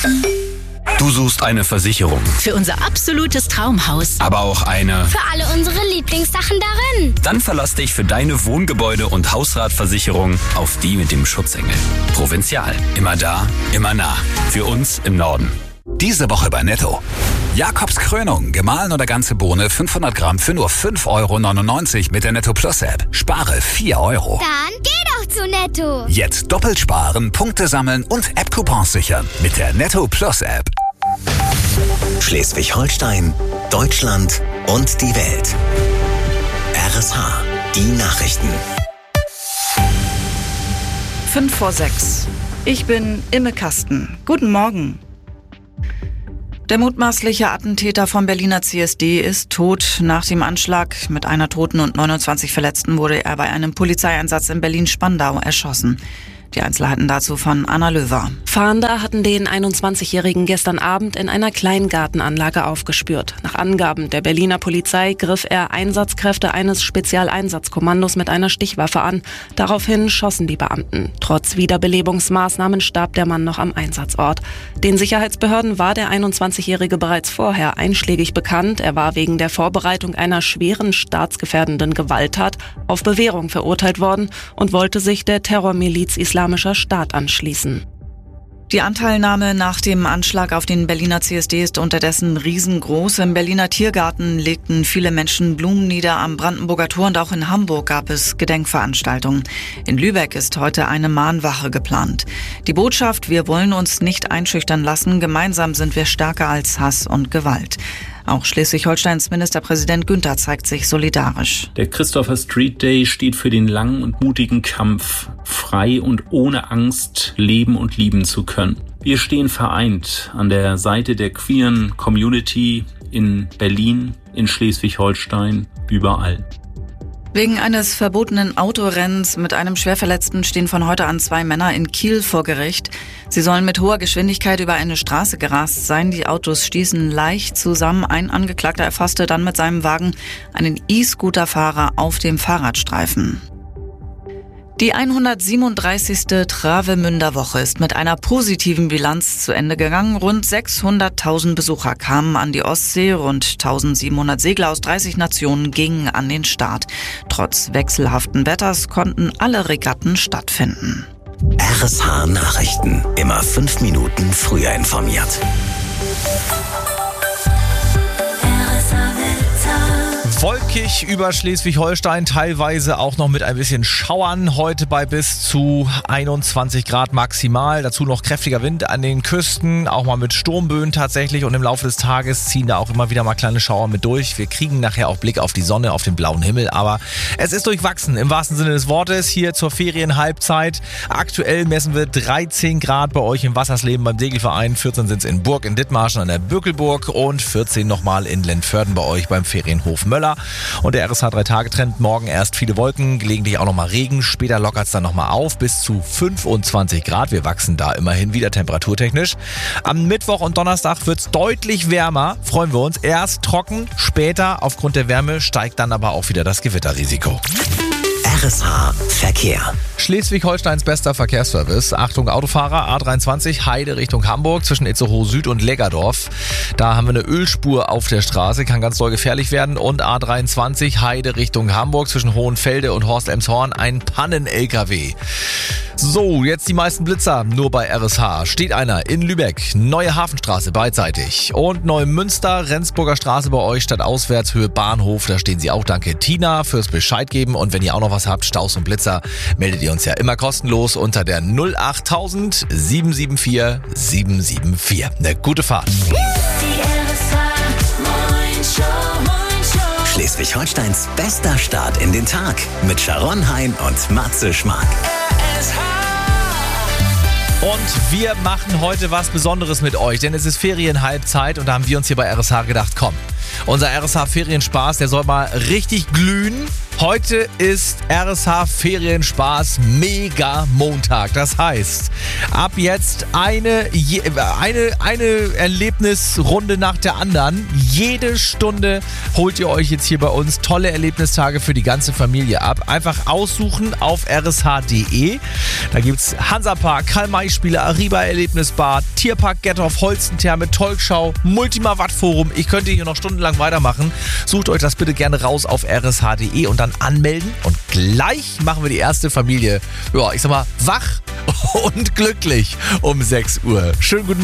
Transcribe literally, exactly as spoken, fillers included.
Du suchst eine Versicherung, Für unser absolutes Traumhaus. aber auch eine... Für alle unsere Lieblingssachen darin. Dann verlass dich für deine Wohngebäude- und Hausratversicherung auf die mit dem Schutzengel. Provinzial. Immer da, immer nah. Für uns im Norden. Diese Woche bei Netto. Jakobs Krönung, gemahlen oder ganze Bohne, fünfhundert Gramm für nur fünf Euro neunundneunzig mit der Netto Plus App. Spare vier Euro. Dann geh doch zu Netto. Jetzt doppelt sparen, Punkte sammeln und App-Coupons sichern mit der Netto Plus App. Schleswig-Holstein, Deutschland und die Welt. R S H, die Nachrichten. Fünf vor sechs. Ich bin Imme Kasten. Guten Morgen. Der mutmaßliche Attentäter vom Berliner C S D ist tot. Nach dem Anschlag mit einer Toten und neunundzwanzig Verletzten wurde er bei einem Polizeieinsatz in Berlin-Spandau erschossen. Die Einzelheiten dazu von Anna Löwer. Fahnder hatten den einundzwanzigjährigen gestern Abend in einer Kleingartenanlage aufgespürt. Nach Angaben der Berliner Polizei griff er Einsatzkräfte eines Spezialeinsatzkommandos mit einer Stichwaffe an. Daraufhin schossen die Beamten. Trotz Wiederbelebungsmaßnahmen starb der Mann noch am Einsatzort. Den Sicherheitsbehörden war der einundzwanzigjährige bereits vorher einschlägig bekannt. Er war wegen der Vorbereitung einer schweren staatsgefährdenden Gewalttat auf Bewährung verurteilt worden und wollte sich der Terrormiliz Islamischer Staat anschließen. Die Anteilnahme nach dem Anschlag auf den Berliner C S D ist unterdessen riesengroß. Im Berliner Tiergarten legten viele Menschen Blumen nieder, am Brandenburger Tor und auch in Hamburg gab es Gedenkveranstaltungen. In Lübeck ist heute eine Mahnwache geplant. Die Botschaft: Wir wollen uns nicht einschüchtern lassen, gemeinsam sind wir stärker als Hass und Gewalt. Auch Schleswig-Holsteins Ministerpräsident Günther zeigt sich solidarisch. Der Christopher Street Day steht für den langen und mutigen Kampf, frei und ohne Angst leben und lieben zu können. Wir stehen vereint an der Seite der queeren Community in Berlin, in Schleswig-Holstein, überall. Wegen eines verbotenen Autorennens mit einem Schwerverletzten stehen von heute an zwei Männer in Kiel vor Gericht. Sie sollen mit hoher Geschwindigkeit über eine Straße gerast sein. Die Autos stießen leicht zusammen. Ein Angeklagter erfasste dann mit seinem Wagen einen E-Scooter-Fahrer auf dem Fahrradstreifen. Die hundertsiebenunddreißigste Travemünder Woche ist mit einer positiven Bilanz zu Ende gegangen. Rund sechshunderttausend Besucher kamen an die Ostsee, rund eintausendsiebenhundert Segler aus dreißig Nationen gingen an den Start. Trotz wechselhaften Wetters konnten alle Regatten stattfinden. R S H Nachrichten. Immer fünf Minuten früher informiert. Wolkig über Schleswig-Holstein, teilweise auch noch mit ein bisschen Schauern. Heute bei bis zu einundzwanzig Grad maximal. Dazu noch kräftiger Wind an den Küsten, auch mal mit Sturmböen tatsächlich. Und im Laufe des Tages ziehen da auch immer wieder mal kleine Schauer mit durch. Wir kriegen nachher auch Blick auf die Sonne, auf den blauen Himmel. Aber es ist durchwachsen im wahrsten Sinne des Wortes. Hier zur Ferienhalbzeit. Aktuell messen wir dreizehn Grad bei euch im Wassersleben beim Segelverein. vierzehn sind es in Burg in Dithmarschen an der Bökelburg und vierzehn nochmal in Lentförden bei euch beim Ferienhof Möller. Und der R S H drei Tage Trend, morgen erst viele Wolken, gelegentlich auch nochmal Regen, später lockert es dann nochmal auf bis zu fünfundzwanzig Grad. Wir wachsen da immerhin wieder temperaturtechnisch. Am Mittwoch und Donnerstag wird es deutlich wärmer, freuen wir uns. Erst trocken, später aufgrund der Wärme steigt dann aber auch wieder das Gewitterrisiko. R S H Verkehr. Schleswig-Holsteins bester Verkehrsservice. Achtung Autofahrer, A dreiundzwanzig Heide Richtung Hamburg zwischen Itzehoe Süd und Leggerdorf. Da haben wir eine Ölspur auf der Straße, kann ganz doll gefährlich werden. Und A dreiundzwanzig Heide Richtung Hamburg zwischen Hohenfelde und Horst-Elmshorn ein Pannen-L K W. So, jetzt die meisten Blitzer nur bei R S H. Steht einer in Lübeck, Neue Hafenstraße beidseitig. Und Neumünster, Rendsburger Straße bei euch, statt auswärts, Höhe Bahnhof, da stehen sie auch. Danke Tina fürs Bescheid geben. Und wenn ihr auch noch was habt, Staus und Blitzer, meldet ihr uns ja immer kostenlos unter der null acht tausend sieben sieben vier sieben sieben vier. Eine gute Fahrt. Schleswig-Holsteins bester Start in den Tag mit Sharon Hein und Matze Schmark. Und wir machen heute was Besonderes mit euch, denn es ist Ferienhalbzeit und da haben wir uns hier bei R S H gedacht, komm, Unser R S H-Ferienspaß, der soll mal richtig glühen. Heute ist R S H-Ferienspaß Mega Montag. Das heißt, ab jetzt eine, eine, eine Erlebnisrunde nach der anderen. Jede Stunde holt ihr euch jetzt hier bei uns tolle Erlebnistage für die ganze Familie ab. Einfach aussuchen auf r s h punkt d e. Da gibt's Hansapark, Karl-May-Spiele, Arriba Erlebnisbad, Tierpark Gethoff, Holstentherme, Tolkschau, Multima Wattforum. Ich könnte hier noch stundenlang weitermachen. Sucht euch das bitte gerne raus auf r s h punkt d e und dann anmelden. Und gleich machen wir die erste Familie, ja, ich sag mal, wach und glücklich um sechs Uhr. Schönen guten Morgen.